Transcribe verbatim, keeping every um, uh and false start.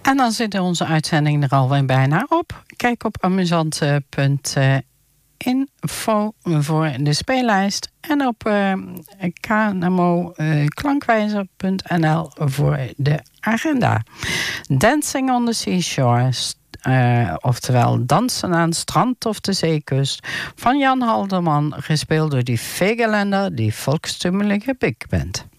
En dan zit onze uitzending er alweer bijna op. Kijk op amusante punt info voor de speellijst. En op uh, k n m o klankwijzer punt n l voor de agenda. Dancing on the Seashore. Uh, oftewel Dansen aan het strand of de zeekust. Van Jan Halderman, gespeeld door die Vegelender, die volkstumelige big band.